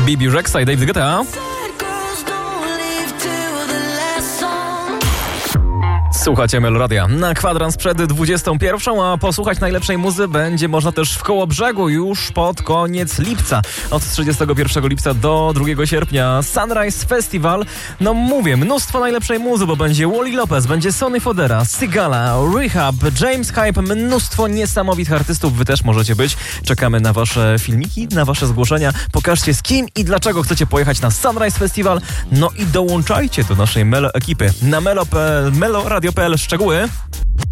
Bibi Rexa i David Guetta. Słuchacie Meloradia na kwadrans przed 21, a posłuchać najlepszej muzy będzie można też w Kołobrzegu już pod koniec lipca. Od 31 lipca do 2 sierpnia Sunrise Festival. No mówię, mnóstwo najlepszej muzy, bo będzie Wally Lopez, będzie Sonny Fodera, Sigala, Rehab, James Hype, mnóstwo niesamowitych artystów. Wy też możecie być. Czekamy na wasze filmiki, na wasze zgłoszenia. Pokażcie z kim i dlaczego chcecie pojechać na Sunrise Festival. No i dołączajcie do naszej Melo ekipy na melo.radio.pl. Szczegóły